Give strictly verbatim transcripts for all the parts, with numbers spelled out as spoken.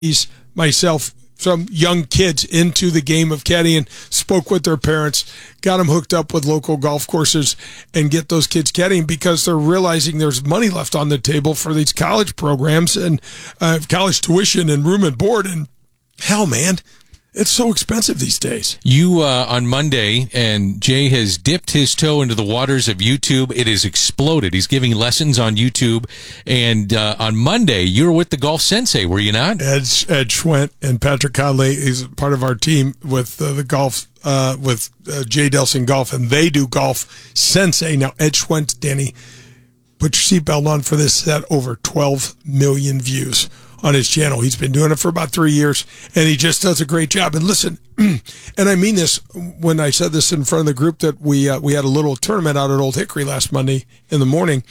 myself, some young kids into the game of caddying, spoke with their parents, got them hooked up with local golf courses, and get those kids caddying because they're realizing there's money left on the table for these college programs and uh, college tuition and room and board. And hell, man, it's so expensive these days. You, uh, on Monday, and Jay has dipped his toe into the waters of YouTube. It has exploded. He's giving lessons on YouTube. And uh, on Monday, you were with the Golf Sensei, were you not? Ed, Ed Schwent and Patrick Conley is part of our team with uh, the golf, uh, with uh, Jay Delsing Golf, and they do Golf Sensei. Now, Ed Schwent, Danny, put your seatbelt on for this, set over twelve million views on his channel. He's been doing it for about three years, and he just does a great job. And listen, and I mean this when I said this in front of the group, that we uh, we had a little tournament out at Old Hickory last Monday in the morning.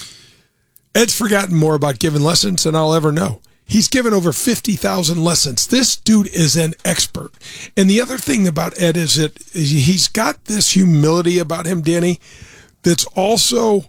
Ed's forgotten more about giving lessons than I'll ever know. He's given over fifty thousand lessons. This dude is an expert. And the other thing about Ed is that he's got this humility about him, Danny, that's also,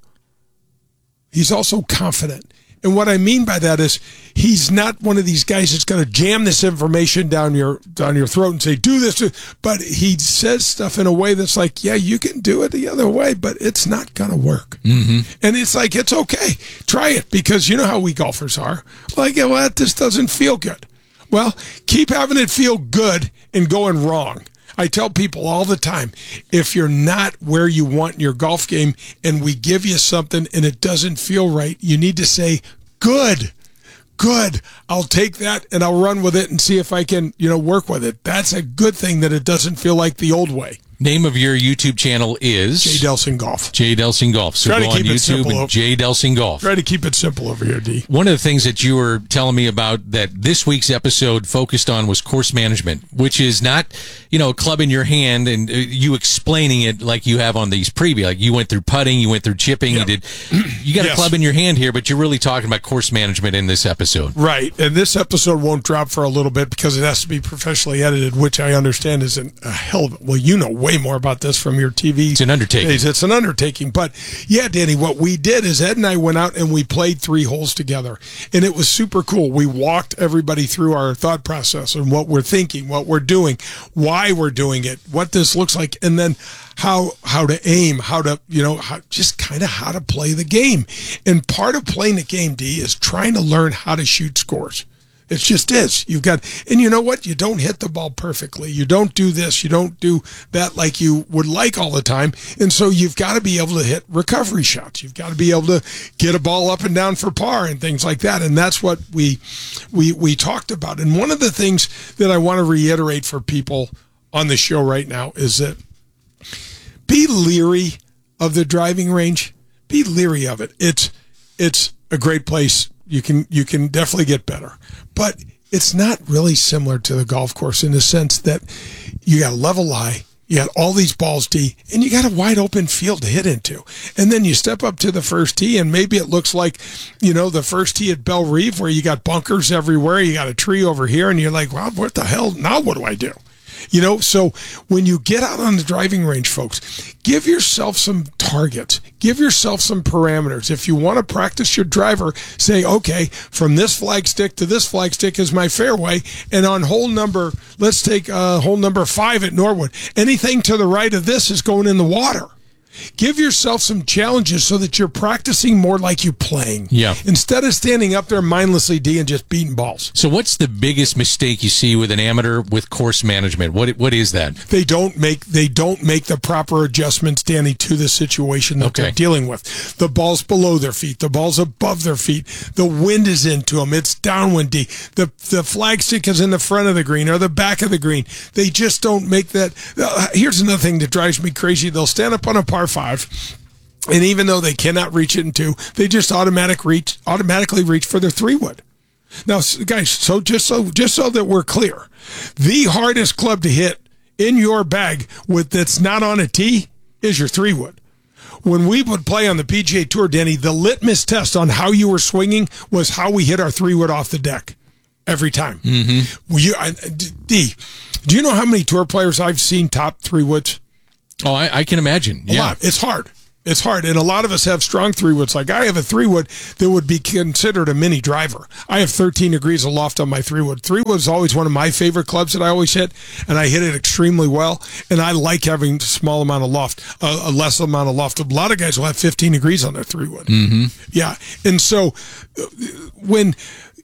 he's also confident. And what I mean by that is he's not one of these guys that's going to jam this information down your down your throat and say, do this. But he says stuff in a way that's like, yeah, you can do it the other way, but it's not going to work. Mm-hmm. And it's like, it's okay. Try it, because you know how we golfers are. Like, well, this doesn't feel good. Well, keep having it feel good and going wrong. I tell people all the time, if you're not where you want in your golf game and we give you something and it doesn't feel right, you need to say, good, good. I'll take that and I'll run with it and see if I can, you know, work with it. That's a good thing, that it doesn't feel like the old way. Name of your YouTube channel is? Jay Delsing Golf. Jay Delsing Golf. So Try go to on keep it YouTube simple. and Jay Delsing Golf. Try to keep it simple over here, D. One of the things that you were telling me about that this week's episode focused on was course management, which is not, you know, a club in your hand and uh, you explaining it like you have on these preview. Like you went through putting, you went through chipping, Yep. you did. You got Yes. a club in your hand here, but you're really talking about course management in this episode. Right. And this episode won't drop for a little bit because it has to be professionally edited, which I understand is an, a hell of a, well, you know way more about this from your T V. It's an undertaking. days. It's an undertaking. But yeah, Danny, what we did is Ed and I went out and we played three holes together. And it was super cool. We walked everybody through our thought process and what we're thinking, what we're doing, why we're doing it, what this looks like, and then how how to aim, how to, you know, how, just kind of how to play the game. And part of playing the game, D, is trying to learn how to shoot scores. It just is. You've got, and you know what? You don't hit the ball perfectly. You don't do this. You don't do that like you would like all the time. And so you've got to be able to hit recovery shots. You've got to be able to get a ball up and down for par and things like that. And that's what we we we talked about. And one of the things that I want to reiterate for people on the show right now is that be leery of the driving range. Be leery of it. It's it's a great place. You can you can definitely get better, but it's not really similar to the golf course in the sense that you got a level lie, you got all these balls, D, and you got a wide open field to hit into. And then you step up to the first tee, and maybe it looks like, you know, the first tee at Belle Reve where you got bunkers everywhere, you got a tree over here, and you're like, well, what the hell? Now what do I do? You know, so when you get out on the driving range, folks, give yourself some targets. Give yourself some parameters. If you want to practice your driver, say, okay, from this flag stick to this flag stick is my fairway. And on hole number, let's take uh, hole number five at Norwood. Anything to the right of this is going in the water. Give yourself some challenges so that you're practicing more like you're playing. Yeah. Instead of standing up there mindlessly, D, and just beating balls. So what's the biggest mistake you see with an amateur with course management? What What is that? They don't make they don't make the proper adjustments, Danny, to the situation that Okay. they're dealing with. The ball's below their feet. The ball's above their feet. The wind is into them. It's downwindy. The the flag stick is in the front of the green or the back of the green. They just don't make that. Uh, here's another thing that drives me crazy. They'll stand up on a par five, and even though they cannot reach it in two, they just automatic reach automatically reach for their three wood. Now, guys, so just so just so that we're clear, the hardest club to hit in your bag with that's not on a tee is your three wood. When we would play on the P G A Tour, Danny, the litmus test on how you were swinging was how we hit our three wood off the deck every time. Mm-hmm. Well, you, I, D, do you know how many tour players I've seen top three woods? Oh, I, I can imagine. A Yeah. lot. It's hard. It's hard, and a lot of us have strong three woods. Like I have a three wood that would be considered a mini driver. I have thirteen degrees of loft on my three wood. Three wood is always one of my favorite clubs that I always hit, and I hit it extremely well. And I like having a small amount of loft, uh, a less amount of loft. A lot of guys will have fifteen degrees on their three wood. Mm-hmm. Yeah, and so uh, when.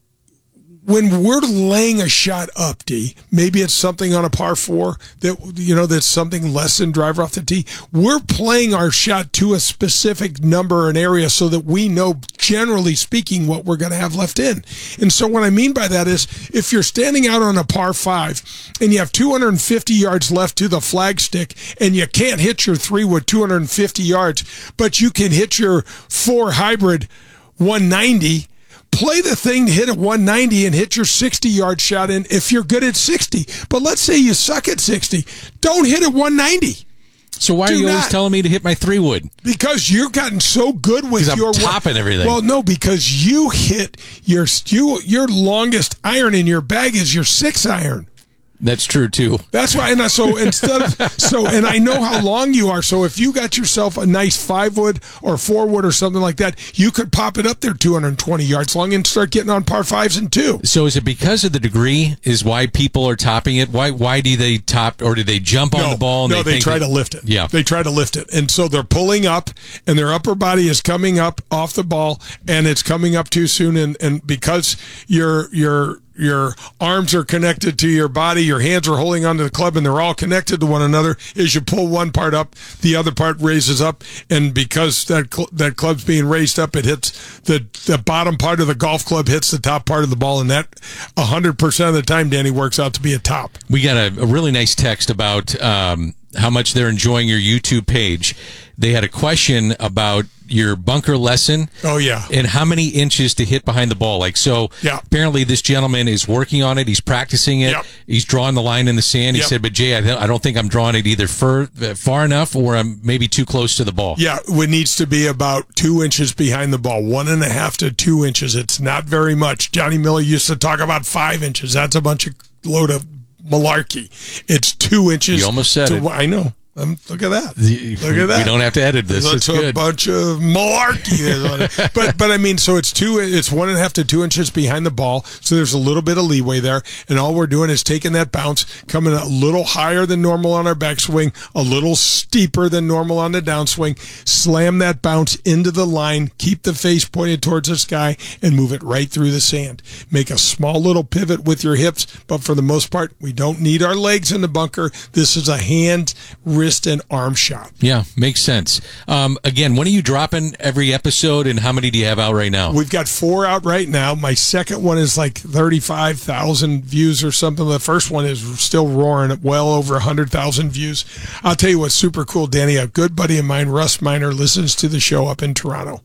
When we're laying a shot up, D, maybe it's something on a par four that, you know, that's something less than driver off the tee. We're playing our shot to a specific number or an area so that we know, generally speaking, what we're going to have left in. And so what I mean by that is if you're standing out on a par five and you have two hundred fifty yards left to the flagstick and you can't hit your three with two hundred fifty yards, but you can hit your four hybrid one ninety, play the thing to hit at one ninety and hit your sixty-yard shot in if you're good at sixty. But let's say you suck at sixty. Don't hit at one ninety. So why Do are you not. always telling me to hit my three wood? Because you've gotten so good with I'm your topping everything. Well, no, because you hit your you, your longest iron in your bag is your six iron. That's true too. That's why, and so instead of so, and I know how long you are. So if you got yourself a nice five wood or four wood or something like that, you could pop it up there two hundred twenty yards long and start getting on par fives and two. So is it because of the degree is why people are topping it? Why why do they top or do they jump on No, the ball? And no, they, they think try that- to lift it. Yeah, they try to lift it, and so they're pulling up, and their upper body is coming up off the ball, and it's coming up too soon, and and because your your your arms are connected to your body, your hands are holding onto the club, and they're all connected to one another. As you pull one part up, the other part raises up, and because that cl- that club's being raised up, it hits the the bottom part of the golf club hits the top part of the ball, and that one hundred percent of the time, Danny, works out to be a top. we got a, a really nice text about um, how much they're enjoying your YouTube page. They had a question about your bunker lesson. Oh, yeah. And how many inches to hit behind the ball. Like, so Yeah. apparently this gentleman is working on it. He's practicing it. Yep. He's drawing the line in the sand. He Yep. said, but Jay, I, th- I don't think I'm drawing it either fur, uh, far enough or I'm maybe too close to the ball. Yeah, it needs to be about two inches behind the ball, one and a half to two inches. It's not very much. Johnny Miller used to talk about five inches. That's a bunch of load of malarkey. It's two inches. You almost said to, it. I know. Um, look at that. The- Look at that. We don't have to edit this. That's It's a good. bunch of malarkey. but but I mean, so it's two. It's one and a half to two inches behind the ball. So there's a little bit of leeway there, and all we're doing is taking that bounce, coming a little higher than normal on our backswing, a little steeper than normal on the downswing. Slam that bounce into the line, keep the face pointed towards the sky, and move it right through the sand. Make a small little pivot with your hips, but for the most part, we don't need our legs in the bunker. This is a hand, wrist, and arm shot. Yeah, makes sense. Um, again, when are you dropping every episode and how many do you have out right now? We've got four out right now. My second one is like thirty-five thousand views or something. The first one is still roaring at well over one hundred thousand views. I'll tell you what's super cool, Danny. A good buddy of mine, Russ Miner, listens to the show up in Toronto.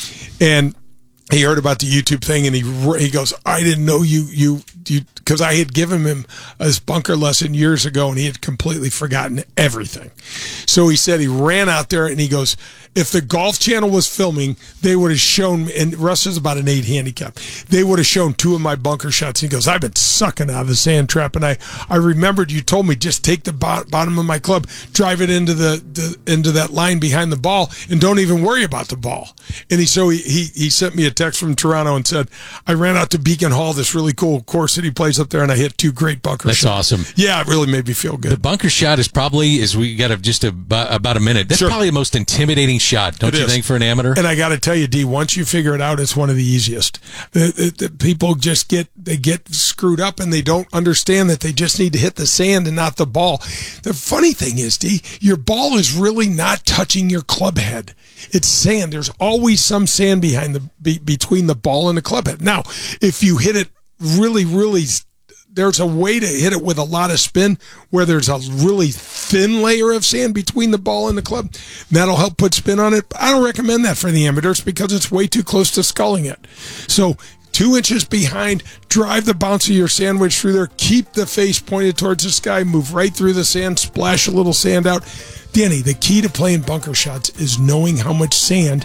And he heard about the YouTube thing, and he he goes, I didn't know you, you, you, because I had given him his bunker lesson years ago, and he had completely forgotten everything. So he said he ran out there, and he goes, if the Golf Channel was filming, they would have shown, and Russ is about an eight handicap, they would have shown two of my bunker shots. He goes, I've been sucking out of the sand trap, and I, I remembered you told me just take the bo- bottom of my club, drive it into the, the into that line behind the ball, and don't even worry about the ball. And he so he, he he sent me a text from Toronto and said, I ran out to Beacon Hall, this really cool course that he plays up there, and I hit two great bunker That's shots. awesome. Yeah, it really made me feel The good. bunker shot is probably, as we got a, just a, about a minute, that's Sure. probably the most intimidating shot, don't It you is. think, for an amateur? And I got to tell you, D, once you figure it out, it's one of the easiest. The, the, the people just get they get screwed up, and they don't understand that they just need to hit the sand and not the ball. The funny thing is, D, your ball is really not touching your club head. It's sand. There's always some sand behind the be, between the ball and the club head. Now, if you hit it really, really, there's a way to hit it with a lot of spin where there's a really thin layer of sand between the ball and the club. That'll help put spin on it. I don't recommend that for the amateurs because it's way too close to sculling it. So two inches behind, drive the bounce of your sandwich through there, keep the face pointed towards the sky, move right through the sand, splash a little sand out. Danny, the key to playing bunker shots is knowing how much sand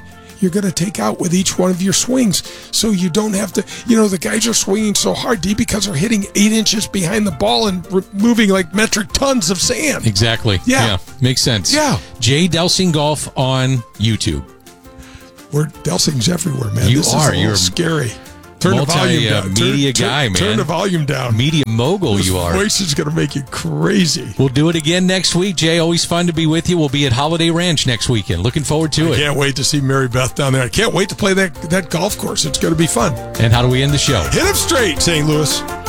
you're going to take out with each one of your swings. So you don't have to, you know, the guys are swinging so hard, D, because they're hitting eight inches behind the ball and re- moving like metric tons of sand. Exactly. Yeah. yeah. Makes sense. Yeah. Jay Delsing Golf on YouTube. We're Delsing's everywhere, man. You this are. Is a little You're scary. Turn the volume down. Multi-media turn, guy, turn, man. Turn the volume down. Media mogul This you are. voice is going to make you crazy. We'll do it again next week. Jay, always fun to be with you. We'll be at Holiday Ranch next weekend. Looking forward to I it. can't wait to see Mary Beth down there. I can't wait to play that, that golf course. It's going to be fun. And how do we end the show? Hit him straight, Saint Louis.